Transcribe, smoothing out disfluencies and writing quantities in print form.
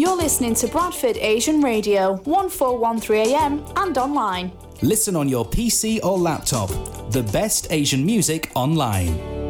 You're listening to Bradford Asian Radio, 1413am and online. Listen on your PC or laptop. The best Asian music online.